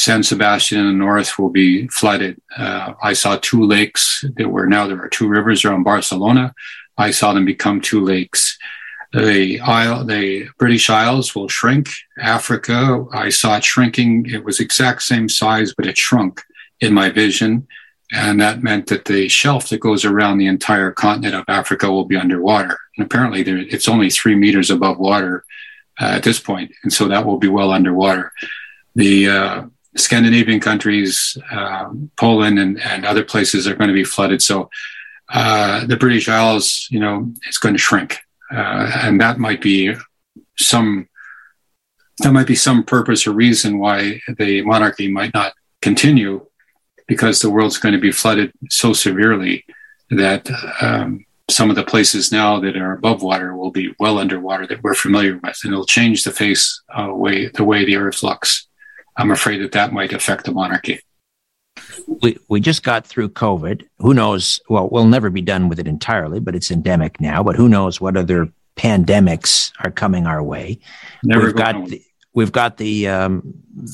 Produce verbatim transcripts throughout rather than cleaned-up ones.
San Sebastian in the north will be flooded. Uh, I saw two lakes. There were now there are two rivers around Barcelona. I saw them become two lakes. The Isle, the British Isles will shrink. Africa, I saw it shrinking. It was exact same size, but it shrunk in my vision. And that meant that the shelf that goes around the entire continent of Africa will be underwater. And apparently there, it's only three meters above water uh, at this point. And so that will be well underwater. The uh, Scandinavian countries, uh, Poland and, and other places are going to be flooded. So uh, the British Isles, you know, it's going to shrink. Uh, and that might be some, that might be some purpose or reason why the monarchy might not continue, because the world's going to be flooded so severely that um, some of the places now that are above water will be well underwater that we're familiar with, and it'll change the face, uh, way the way the Earth looks. I'm afraid that that might affect the monarchy. We we just got through COVID. Who knows? Well, we'll never be done with it entirely, but it's endemic now. But who knows what other pandemics are coming our way? Never we've got the, we've got the um,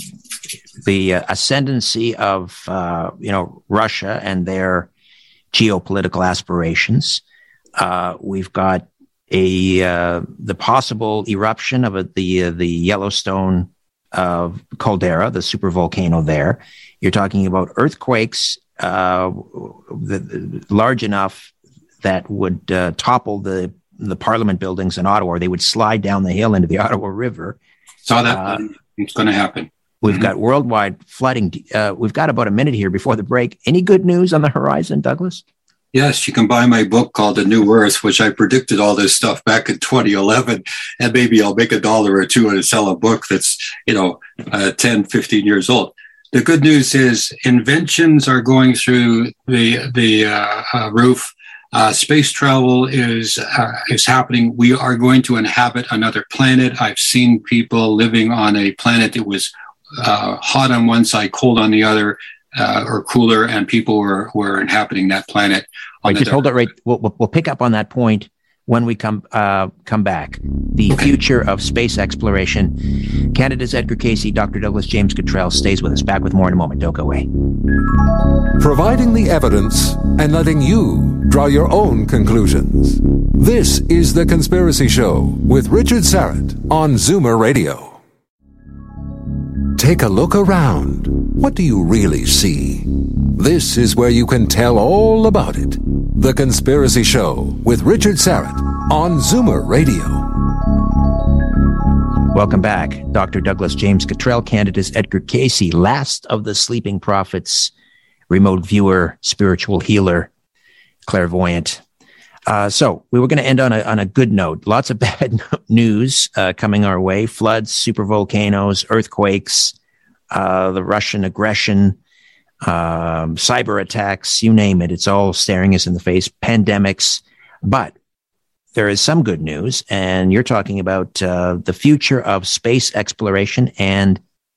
the uh, ascendancy of uh, you know Russia and their geopolitical aspirations. Uh, we've got a uh, the possible eruption of a, the uh, the Yellowstone uh, caldera, the supervolcano there. You're talking about earthquakes uh, the, the, large enough that would uh, topple the the Parliament buildings in Ottawa, or they would slide down the hill into the Ottawa River. Saw that. Uh, it's going to happen. We've Mm-hmm. got worldwide flooding. Uh, we've got about a minute here before the break. Any good news on the horizon, Douglas? Yes, you can buy my book called The New Earth, which I predicted all this stuff back in twenty eleven. And maybe I'll make a dollar or two and sell a book that's, you know, uh, ten, fifteen years old. The good news is inventions are going through the the uh, uh, roof. Uh, space travel is uh, is happening. We are going to inhabit another planet. I've seen people living on a planet that was uh, hot on one side, cold on the other, uh, or cooler, and people were, were inhabiting that planet. Wait, just hold it right. We'll, we'll, we'll pick up on that point when we come uh, come back. The Okay. future of space exploration. Canada's Edgar Casey, Doctor Douglas James Cottrell stays with us. Back with more in a moment. Don't go away. Providing the evidence and letting you draw your own conclusions. This is The Conspiracy Show with Richard Syrett on Zoomer Radio. Take a look around. What do you really see? This is where you can tell all about it. The Conspiracy Show with Richard Syrett on Zoomer Radio. Welcome back. Doctor Douglas James Cottrell, Canada's Edgar Casey, last of the sleeping prophets, remote viewer, spiritual healer, clairvoyant. Uh, so we were going to end on a, on a good note. Lots of bad news uh, coming our way. Floods, supervolcanoes, earthquakes, uh, the Russian aggression, um, cyber attacks, you name it. It's all staring us in the face. Pandemics. But there is some good news, and you're talking about uh, the future of space exploration and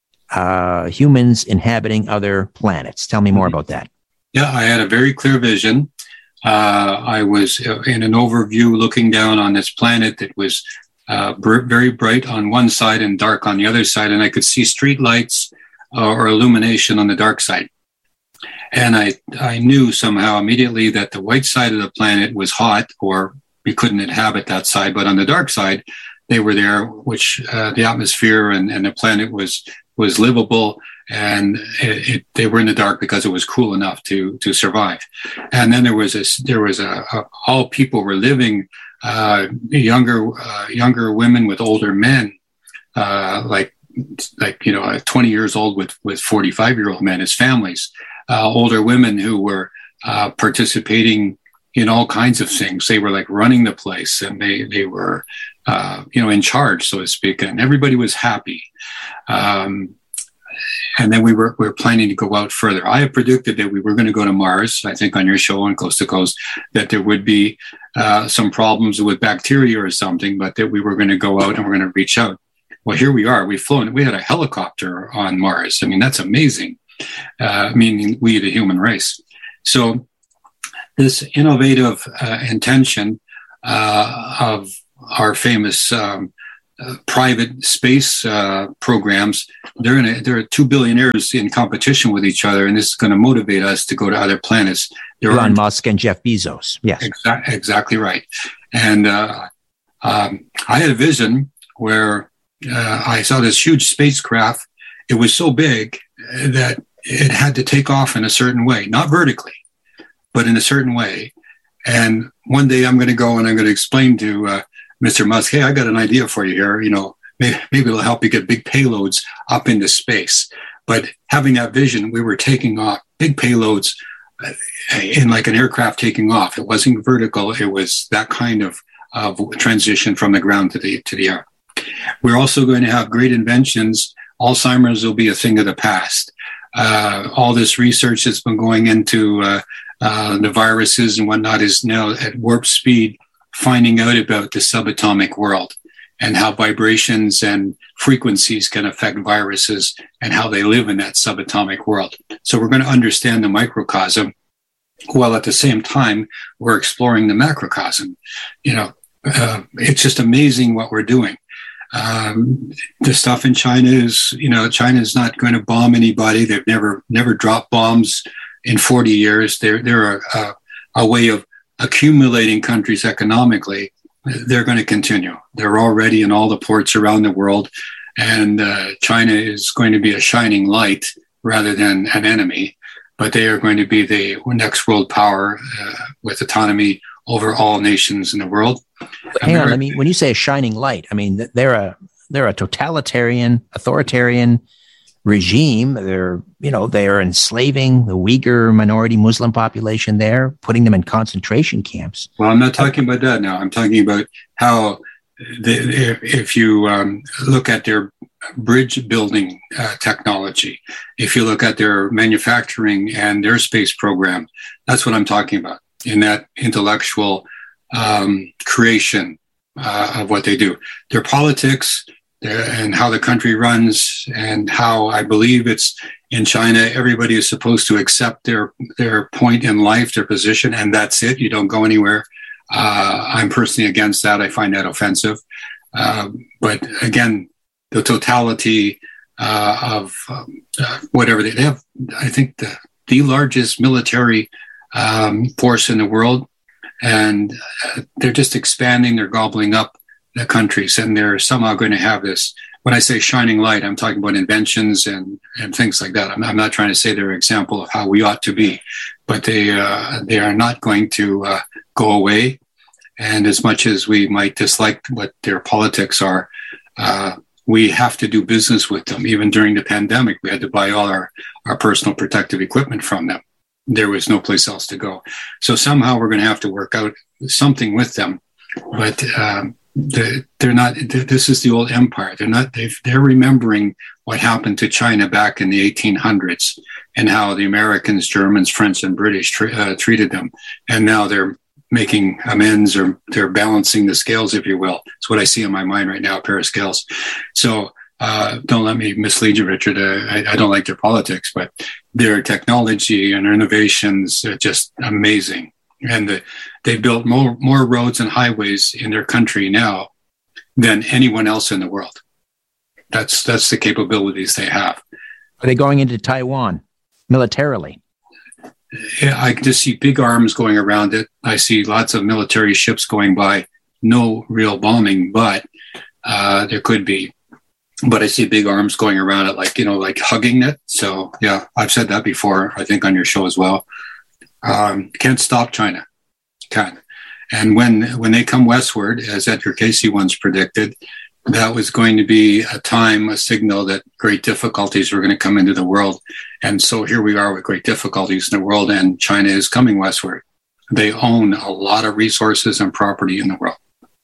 uh, humans inhabiting other planets. Tell me more about that. Yeah, I had a very clear vision. Uh, I was in an overview looking down on this planet that was uh, br- very bright on one side and dark on the other side, and I could see street lights uh, or illumination on the dark side. And I, I knew somehow immediately that the white side of the planet was hot, or we couldn't inhabit that side, but on the dark side, they were there, which uh, the atmosphere and, and the planet was was livable, and it, it, they were in the dark because it was cool enough to to survive. And then there was this, there was a, a all people were living, uh, younger uh, younger women with older men, uh, like like you know, twenty years old with with forty-five year old men as families, uh, older women who were uh, participating in all kinds of things. They were like running the place, and they they were uh, you know in charge, so to speak, and everybody was happy. Um, and then we were we were planning to go out further. I had predicted that we were going to go to Mars. I think on your show on Coast to Coast that there would be uh, some problems with bacteria or something, but that we were going to go out and we're going to reach out. Well, here we are. We've flown. We had a helicopter on Mars. I mean, that's amazing. Uh, meaning we, the human race. So this innovative uh, intention uh, of our famous um, uh, private space uh, programs, they're gonna, there are two billionaires in competition with each other, and this is going to motivate us to go to other planets. There Elon Musk and Jeff Bezos. Yes, exa- exactly right. And uh, um, I had a vision where uh, I saw this huge spacecraft. It was so big that it had to take off in a certain way, not vertically, but in a certain way. And one day I'm going to go and I'm going to explain to uh, Mister Musk, hey, I got an idea for you here. You know, maybe, maybe it'll help you get big payloads up into space. But having that vision, we were taking off big payloads in like an aircraft taking off. It wasn't vertical. It was that kind of, of transition from the ground to the to the air. We're also going to have great inventions. Alzheimer's will be a thing of the past. Uh, all this research that's been going into uh, uh, the viruses and whatnot is now at warp speed, finding out about the subatomic world and how vibrations and frequencies can affect viruses and how they live in that subatomic world. So we're going to understand the microcosm, while at the same time we're exploring the macrocosm. You know, uh, it's just amazing what we're doing. Um, the stuff in China is, you know, China is not going to bomb anybody. They've never, never dropped bombs in forty years. They're, they're a, a, a way of accumulating countries economically. They're going to continue. They're already in all the ports around the world. And uh, China is going to be a shining light rather than an enemy. But they are going to be the next world power uh, with autonomy over all nations in the world. Hang on, I mean, when you say a shining light, I mean, they're a they're a totalitarian, authoritarian regime. They're, you know, they are enslaving the Uyghur minority Muslim population there, putting them in concentration camps. Well, I'm not talking about that now. I'm talking about how the, if, if you um, look at their bridge building uh, technology, if you look at their manufacturing and their space program, that's what I'm talking about in that intellectual um, creation uh, of what they do. Their politics their, and how the country runs and how I believe it's in China, everybody is supposed to accept their, their point in life, their position, and that's it. You don't go anywhere. Uh, I'm personally against that. I find that offensive. Uh, but again, the totality uh, of um, uh, whatever they, they have, I think the, the largest military um, force in the world, and uh, they're just expanding, they're gobbling up the countries, and they're somehow going to have this. When I say shining light, I'm talking about inventions and, and things like that. I'm, I'm not trying to say they're an example of how we ought to be, but they uh, they are not going to uh, go away. And as much as we might dislike what their politics are, uh, we have to do business with them. Even during the pandemic, we had to buy all our, our personal protective equipment from them. There was no place else to go. So somehow we're going to have to work out something with them. But um, the, they're not, this is the old empire. They're not, they've, they're remembering what happened to China back in the eighteen hundreds and how the Americans, Germans, French, and British tra- uh, treated them. And now they're making amends, or they're balancing the scales, if you will. It's what I see in my mind right now, a pair of scales. So uh, don't let me mislead you, Richard. Uh, I, I don't like their politics, but their technology and their innovations are just amazing. And the, they've built more, more roads and highways in their country now than anyone else in the world. That's, that's the capabilities they have. Are they going into Taiwan militarily? I just see big arms going around it. I see lots of military ships going by. No real bombing, but uh, there could be. But I see big arms going around it, like, you know, like hugging it. So, yeah, I've said that before, I think, on your show as well. Um, can't stop China. Can't. And when when they come westward, as Edgar Cayce once predicted, that was going to be a time, a signal that great difficulties were going to come into the world. And so here we are with great difficulties in the world, and China is coming westward. They own a lot of resources and property in the world.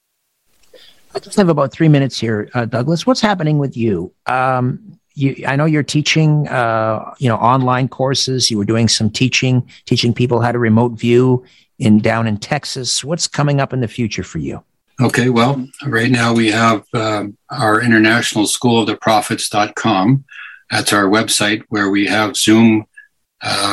I just have about three minutes here, uh, Douglas. What's happening with you? Um, you, I know you're teaching, uh, you know, online courses. You were doing some teaching, teaching people how to remote view in down in Texas. What's coming up in the future for you? Okay, well, right now we have um, our International School of the Prophets dot com. That's our website where we have Zoom uh,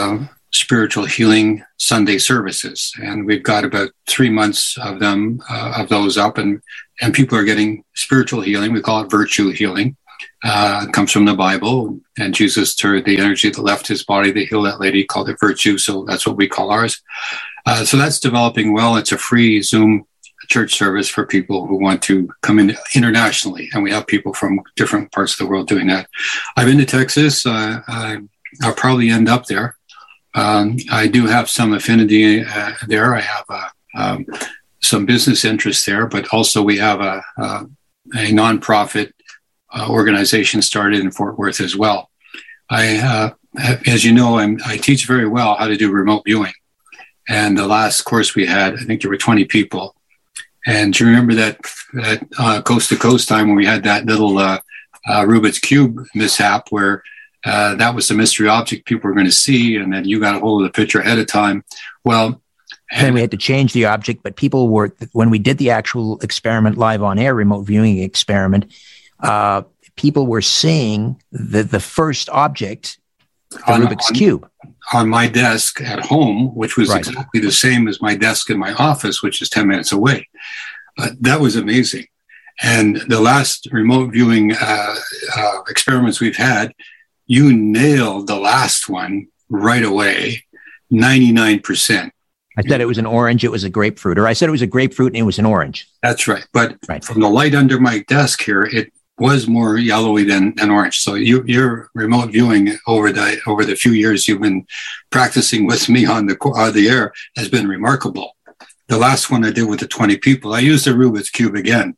spiritual healing Sunday services. And we've got about three months of them, uh, of those up, and, and people are getting spiritual healing. We call it virtue healing. Uh, it comes from the Bible, and Jesus turned the energy that left his body to heal that lady, called it virtue. So that's what we call ours. Uh, so that's developing well. It's a free Zoom church service for people who want to come in internationally. And we have people from different parts of the world doing that. I've been to Texas. Uh, I, I'll probably end up there. Um, I do have some affinity uh, there. I have uh, um, some business interests there, but also we have a, a, a nonprofit uh, organization started in Fort Worth as well. I, uh, as you know, I'm, I teach very well how to do remote viewing. And the last course we had, I think there were twenty people. And do you remember that, that uh, coast to coast time when we had that little uh, uh, Rubik's Cube mishap where uh, that was the mystery object people were going to see, and then you got a hold of the picture ahead of time? Well, and then we had to change the object, but people were, when we did the actual experiment live on air, remote viewing experiment, uh, people were seeing the, the first object, the on, Rubik's on, Cube. On my desk at home, which was right. exactly the same as my desk in my office, which is ten minutes away. Uh, that was amazing. And the last remote viewing uh, uh, experiments we've had, you nailed the last one right away, ninety-nine percent. I said it was an orange, it was a grapefruit, or I said it was a grapefruit and it was an orange. That's right. But right. from the light under my desk here, it was more yellowy than, than orange. So you, your remote viewing over the over the few years you've been practicing with me on the uh, the air has been remarkable. The last one I did with the twenty people, I used the Rubik's Cube again.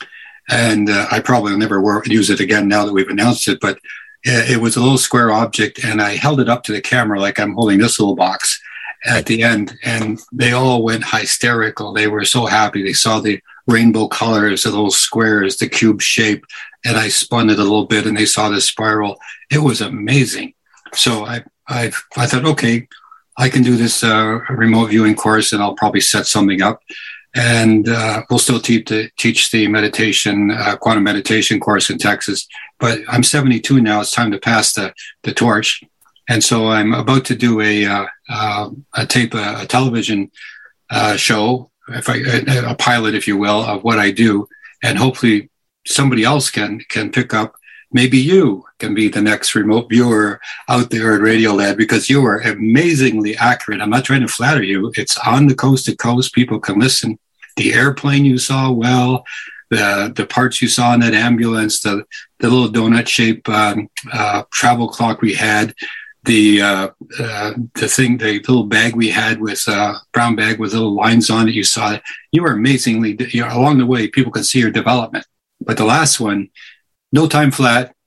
And uh, I probably will never work, use it again now that we've announced it. But it was a little square object, and I held it up to the camera like I'm holding this little box at the end. And they all went hysterical. They were so happy. They saw the rainbow colors, the little squares, the cube shape. And I spun it a little bit, and they saw the spiral. It was amazing. So I I, I thought, okay, I can do this uh, remote viewing course, and I'll probably set something up. And uh, we'll still teach the, teach the meditation, uh, quantum meditation course in Texas. But I'm seventy-two now. It's time to pass the, the torch. And so I'm about to do a uh, uh, a tape, a, a television uh, show, if I, a, a pilot, if you will, of what I do. And hopefully somebody else can can pick up. Maybe you can be the next remote viewer out there at Radiolab, because you are amazingly accurate. I'm not trying to flatter you. It's on the coast to coast. People can listen. The airplane you saw well, the the parts you saw in that ambulance, the, the little donut-shaped um, uh, travel clock we had, the uh, uh, the thing, the little bag we had with uh, brown bag with little lines on it. You saw it. You were amazingly, you know, along the way, people can see your development. But the last one, no time flat,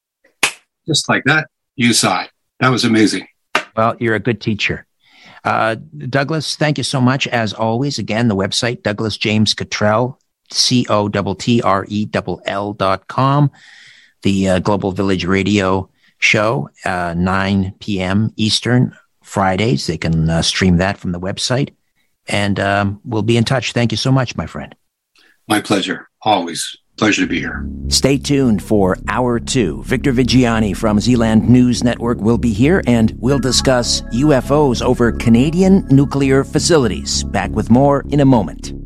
just like that, you saw it. That was amazing. Well, you're a good teacher. Uh, Douglas, thank you so much. As always, again, the website, Douglas James Cottrell, C O T T R E L L dot com. The uh, Global Village Radio show, uh, nine p.m. Eastern, Fridays. They can uh, stream that from the website. And um, we'll be in touch. Thank you so much, my friend. My pleasure. Always. Pleasure to be here. Stay tuned for Hour two. Victor Vigiani from Zealand News Network will be here, and we'll discuss U F Os over Canadian nuclear facilities. Back with more in a moment.